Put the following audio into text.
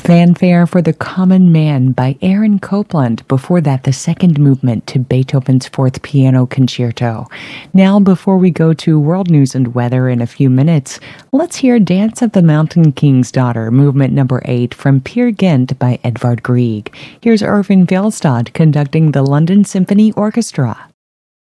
Fanfare for the Common Man by Aaron Copland. Before that, the second movement to Beethoven's Fourth Piano Concerto. Now, before we go to world news and weather in a few minutes, let's hear Dance of the Mountain King's Daughter, movement number 8 from Peer Gynt by Edvard Grieg. Here's Irving Fjellstad conducting the London Symphony Orchestra.